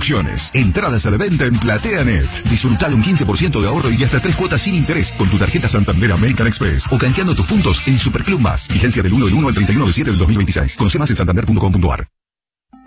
atracciones. Entradas a la venta en PlateaNet. Disfruta de un 15% de ahorro y hasta 3 cuotas sin interés con tu tarjeta Santander American Express o canjeando tus puntos en Superclub Más. Vigencia del 1 del 1 al 31 del 7 del 2026. Conoce más en santander.com.ar.